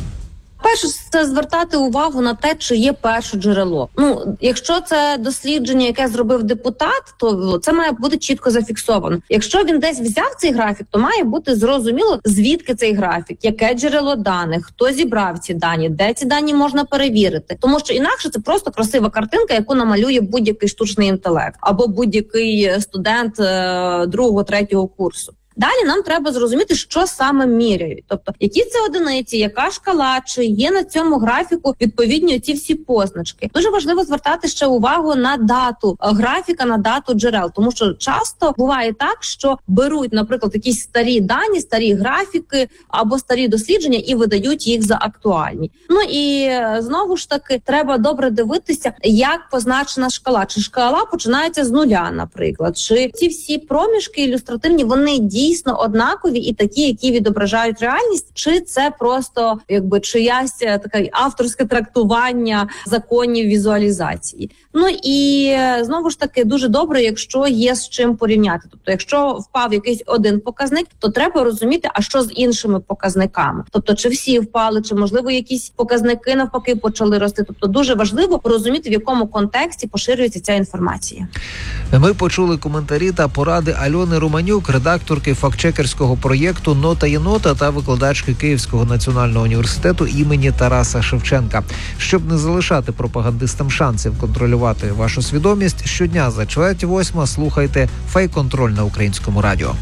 Перше, це звертати увагу на те, чи є перше джерело. Ну, якщо це дослідження, яке зробив депутат, то це має бути чітко зафіксовано. Якщо він десь взяв цей графік, то має бути зрозуміло, звідки цей графік, яке джерело даних, хто зібрав ці дані, де ці дані можна перевірити. Тому що інакше це просто красива картинка, яку намалює будь-який штучний інтелект або будь-який студент е- другого, третього курсу. Далі нам треба зрозуміти, що саме міряють. Тобто, які це одиниці, яка шкала, чи є на цьому графіку відповідні ці всі позначки. Дуже важливо звертати ще увагу на дату графіка, на дату джерел. Тому що часто буває так, що беруть, наприклад, якісь старі дані, старі графіки або старі дослідження і видають їх за актуальні. Ну і знову ж таки, треба добре дивитися, як позначена шкала. Чи шкала починається з нуля, наприклад. Чи ці всі проміжки ілюстративні, вони дійсно дійсно однакові і такі, які відображають реальність, чи це просто якби чиясь таке авторське трактування законів візуалізації. Ну і знову ж таки дуже добре, якщо є з чим порівняти. Тобто, якщо впав якийсь один показник, то треба розуміти, а що з іншими показниками. Тобто, чи всі впали, чи можливо якісь показники навпаки почали рости. Тобто, дуже важливо розуміти, в якому контексті поширюється ця інформація. Ми почули коментарі та поради Альони Романюк, редакторки фактчекерського проєкту «Нота є нота» та викладачки Київського національного університету імені Тараса Шевченка. Щоб не залишати пропагандистам шансів контролювати вашу свідомість, щодня за чверть восьма слухайте «Фейк-контроль» на Українському радіо.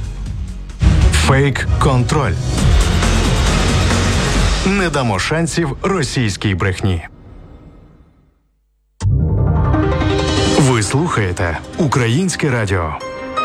Фейк-контроль. Не дамо шансів російській брехні. слухаєте Українське радіо.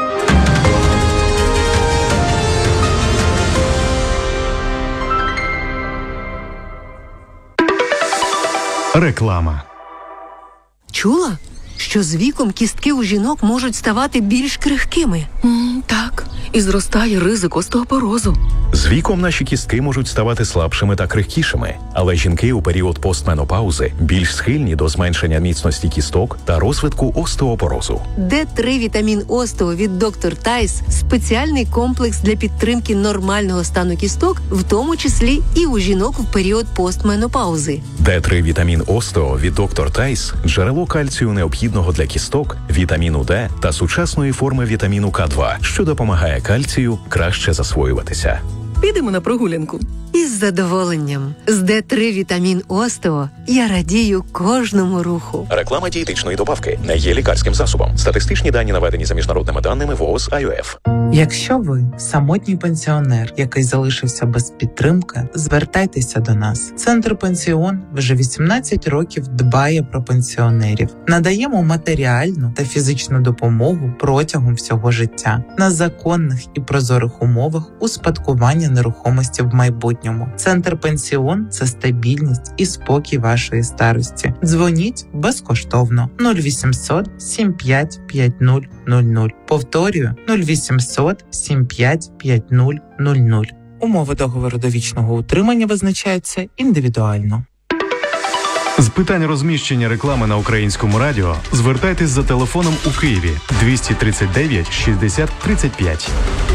Реклама. Чула, що з віком кістки у жінок можуть ставати більш крихкими? Mm, так, і зростає ризик остеопорозу. З віком наші кістки можуть ставати слабшими та крихкішими, але жінки у період постменопаузи більш схильні до зменшення міцності кісток та розвитку остеопорозу. Д три вітамін Остео від доктор Тайс – спеціальний комплекс для підтримки нормального стану кісток, в тому числі і у жінок в період постменопаузи. Д три вітамін Остео від доктор Тайс – джерело кальцію необхідного для кісток, вітаміну Д та сучасної форми вітаміну К два, що допомагає кальцію краще засвоюватися. Підемо на прогулянку. Із задоволенням. З Д три вітамін Остео я радію кожному руху. Реклама дієтичної добавки не є лікарським засобом. Статистичні дані наведені за міжнародними даними ВООЗ ай о еф. Якщо ви самотній пенсіонер, який залишився без підтримки, звертайтеся до нас. Центр Пенсіон вже вісімнадцять років дбає про пенсіонерів. Надаємо матеріальну та фізичну допомогу протягом всього життя на законних і прозорих умовах успадкування нерухомості в майбутньому. Центр Пенсіон – це стабільність і спокій вашої старості. Дзвоніть безкоштовно нуль вісімсот сім п'ять п'ять нуль нуль нуль. Повторюю нуль вісімсот сім п'ять п'ять нуль нуль нуль. Умови договору довічного утримання визначаються індивідуально. З питань розміщення реклами на Українському радіо звертайтесь за телефоном у Києві двісті тридцять дев'ять шістдесят тридцять п'ять.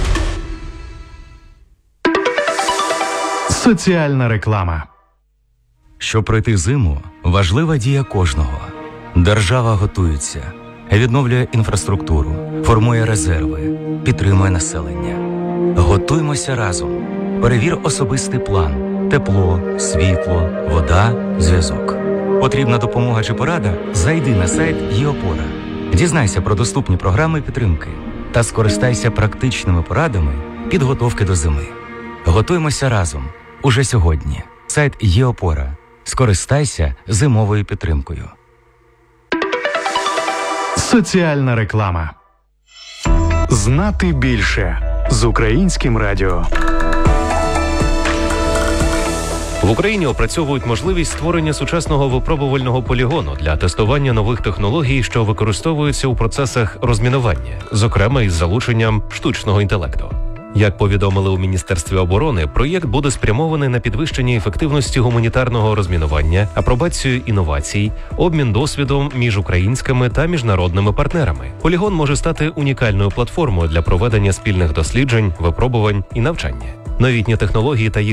Соціальна реклама. Щоб пройти зиму, важлива дія кожного. Держава готується, відновлює інфраструктуру, формує резерви, підтримує населення. Готуймося разом. Перевір особистий план. Тепло, світло, вода, зв'язок. Потрібна допомога чи порада? Зайди на сайт ЄОпора. Дізнайся про доступні програми підтримки та скористайся практичними порадами підготовки до зими. Готуймося разом. Уже сьогодні. Сайт ЄОпора. Скористайся зимовою підтримкою. Соціальна реклама. Знати більше з Українським радіо. В Україні опрацьовують можливість створення сучасного випробувального полігону для тестування нових технологій, що використовуються у процесах розмінування, зокрема із залученням штучного інтелекту. Як повідомили у Міністерстві оборони, проєкт буде спрямований на підвищення ефективності гуманітарного розмінування, апробацію інновацій, обмін досвідом між українськими та міжнародними партнерами. Полігон може стати унікальною платформою для проведення спільних досліджень, випробувань і навчання. Новітні технології та їх